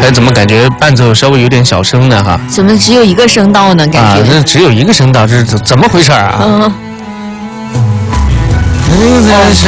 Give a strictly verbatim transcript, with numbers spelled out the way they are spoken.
哎，怎么感觉伴奏稍微有点小声呢？哈， 怎么只有一个声道呢？感觉啊，这只有一个声道，这是怎怎么回事啊？ 嗯。